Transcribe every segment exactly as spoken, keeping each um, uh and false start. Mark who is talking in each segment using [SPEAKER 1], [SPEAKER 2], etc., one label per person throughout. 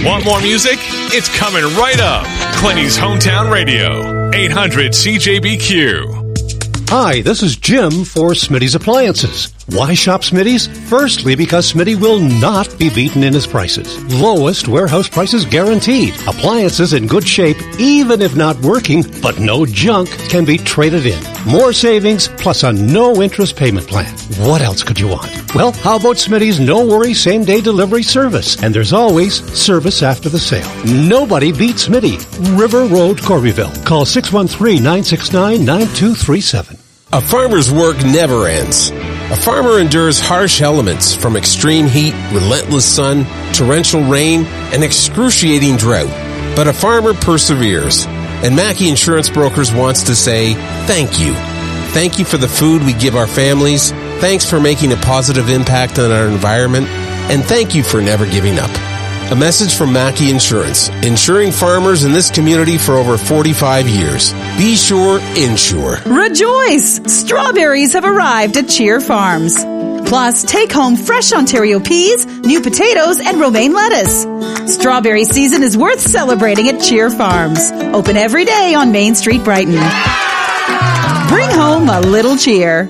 [SPEAKER 1] Want more music? It's coming right up. Clinty's Hometown Radio, eight hundred C J B Q.
[SPEAKER 2] Hi, this is Jim for Smitty's Appliances. Why shop Smitty's? Firstly, because Smitty will not be beaten in his prices. Lowest warehouse prices guaranteed. Appliances in good shape, even if not working, but no junk can be traded in. More savings, plus a no-interest payment plan. What else could you want? Well, how about Smitty's no-worry same-day delivery service? And there's always service after the sale. Nobody beats Smitty. River Road, Corbyville. Call six one three, nine six nine, nine two three seven.
[SPEAKER 3] A farmer's work never ends. A farmer endures harsh elements from extreme heat, relentless sun, torrential rain, and excruciating drought. But a farmer perseveres. And Mackey Insurance Brokers wants to say thank you. Thank you for the food we give our families. Thanks for making a positive impact on our environment. And thank you for never giving up. A message from Mackey Insurance, insuring farmers in this community for over forty-five years. Be sure, insure.
[SPEAKER 4] Rejoice! Strawberries have arrived at Cheer Farms. Plus, take home fresh Ontario peas, new potatoes, and romaine lettuce. Strawberry season is worth celebrating at Cheer Farms. Open every day on Main Street, Brighton. Bring home a little cheer.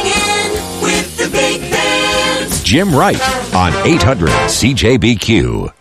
[SPEAKER 5] Jim Wright on eight hundred C J B Q.